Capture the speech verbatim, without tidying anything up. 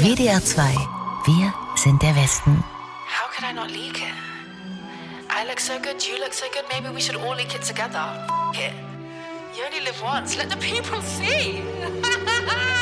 W D R zwei. Wir sind der Westen. How could I not leak it? I look so good, you look so good, maybe we should all leak it together. F it. You only live once, let the people see.